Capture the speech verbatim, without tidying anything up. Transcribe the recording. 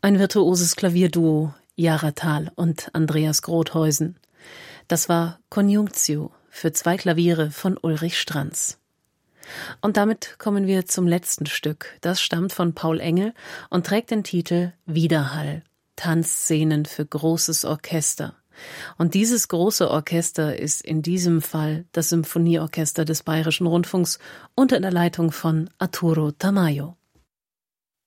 Ein virtuoses Klavierduo, Jara Thal und Andreas Grotheusen. Das war Conjunctio für zwei Klaviere von Ulrich Stranz. Und damit kommen wir zum letzten Stück. Das stammt von Paul Engel und trägt den Titel Widerhall, Tanzszenen für großes Orchester. Und dieses große Orchester ist in diesem Fall das Symphonieorchester des Bayerischen Rundfunks unter der Leitung von Arturo Tamayo.